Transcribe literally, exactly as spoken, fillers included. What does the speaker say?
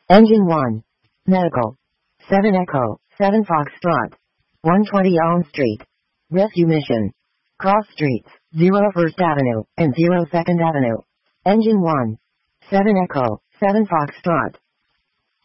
Engine one. Medical. seven Echo, seven Foxtrot. one twenty Elm Street. Rescue mission. Cross streets, zero First Avenue, and zero Second Avenue. Engine one. seven Echo, seven Foxtrot.